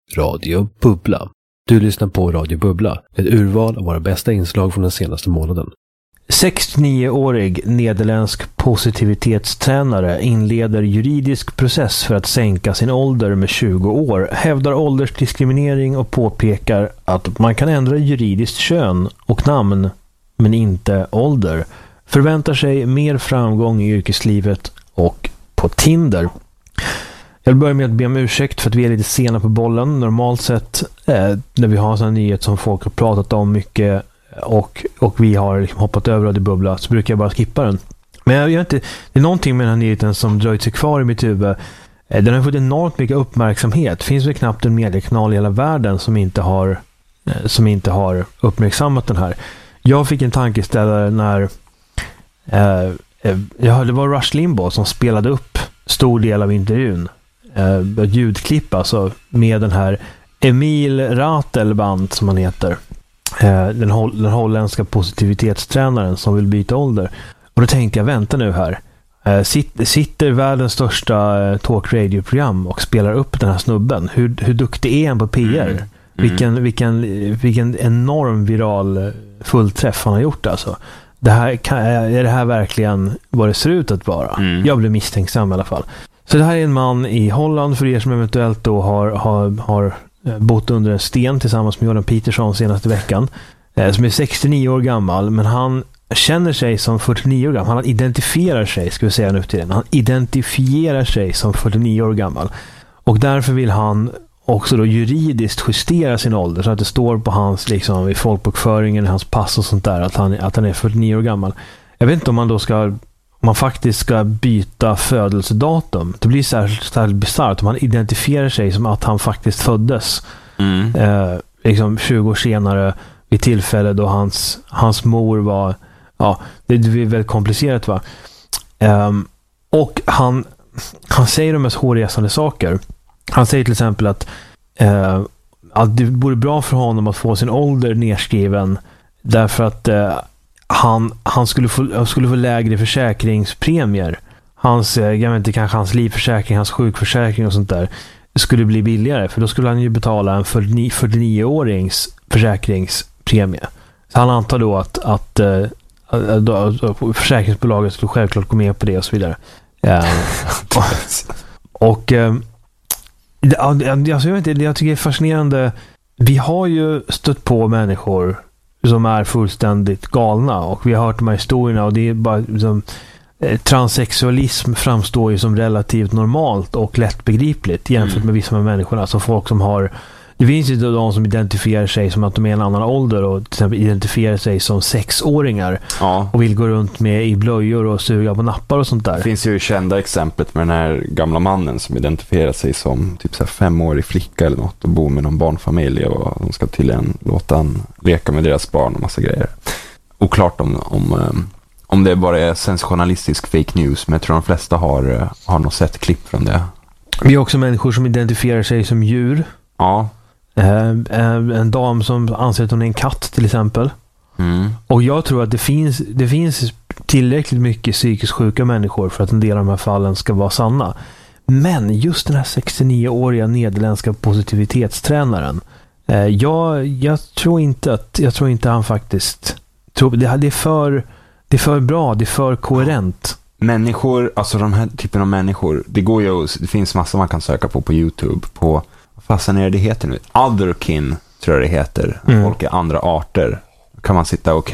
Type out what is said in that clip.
Radio Bubbla. Du lyssnar på Radio Bubbla, ett urval av våra bästa inslag från den senaste månaden. 69-årig nederländsk positivitetstränare inleder juridisk process för att sänka sin ålder med 20 år, hävdar åldersdiskriminering och påpekar att man kan ändra juridiskt kön och namn, men inte ålder. Förväntar sig mer framgång i yrkeslivet och på Tinder. Jag vill börja med att be om ursäkt för att vi är lite sena på bollen. Normalt sett när vi har sån nyhet som folk har pratat om mycket och vi har liksom hoppat över Radio Bubbla, så brukar jag bara skippa den. Men jag gör inte, det är någonting med den här nyheten som dröjt sig kvar i mitt huvud. Den har fått enormt mycket uppmärksamhet. Det finns väl knappt en mediekanal i hela världen som inte har uppmärksammat den här. Jag fick en tankeställare när det var Rush Limbaugh som spelade upp stor del av intervjun. Ett ljudklipp alltså med den här Emil Ratelband som han heter. Den holländska positivitetstränaren som vill byta ålder. Och då tänkte jag, vänta nu här. Sitter världens största talk-radio-program och spelar upp den här snubben. Hur duktig är han på PR? Vilken enorm viral fullträff han har gjort alltså. Är det här verkligen vad det ser ut att vara? Jag blev misstänksam i alla fall. Så det här är en man i Holland, för er som eventuellt då har bott under en sten tillsammans med Jordan Peterson senaste veckan, som är 69 år gammal, men han känner sig som 49 år gammal. Han identifierar sig, ska vi säga nu till den. Han identifierar sig som 49 år gammal. Och därför vill han också då juridiskt justera sin ålder så att det står på hans, liksom i folkbokföringen, hans pass och sånt där, att han är 49 år gammal. Jag vet inte om man faktiskt ska byta födelsedatum. Det blir särskilt bisarrt om man identifierar sig som att han faktiskt föddes liksom 20 år senare vid tillfälle då hans mor var, det är väldigt komplicerat, va? Och han säger de mest hårresande saker. Han säger till exempel att det vore bra för honom att få sin ålder nedskriven därför att han skulle få lägre försäkringspremier. Kanske hans livförsäkring, hans sjukförsäkring och sånt där skulle bli billigare, för då skulle han ju betala en 49-årings försäkringspremie. Så han antar då att försäkringsbolaget skulle självklart gå med på det och så vidare. Jag tycker det är fascinerande. Vi har ju stött på människor som är fullständigt galna, och vi har hört de här historierna, och det är bara liksom, transsexualism framstår ju som relativt normalt och lättbegripligt jämfört med vissa människor. Alltså folk som har, det finns ju de som identifierar sig som att de är en annan ålder och till exempel identifierar sig som 6-åringar och vill gå runt med i blöjor och suga på nappar och sånt där. Det finns ju kända exemplet med den här gamla mannen som identifierar sig som typ så här 5-årig flicka eller något och bor med någon barnfamilj, och de ska tydligen låta han leka med deras barn och massa grejer. Oklart om det bara är sensationalistisk fake news, men jag tror de flesta har nog sett klipp från det. Vi har också människor som identifierar sig som djur. Ja. En dam som anser att hon är en katt till exempel. Och jag tror att det finns tillräckligt mycket psykiskt sjuka människor för att en del av de här fallen ska vara sanna. Men just den här 69-åriga nederländska positivitetstränaren, jag tror inte han faktiskt tror, det är för bra, det är för koherent. Människor, alltså de här typen av människor, det finns massor man kan söka på YouTube på, fastän är det heter nu, Otherkin tror jag det heter, folk är andra arter, kan man sitta och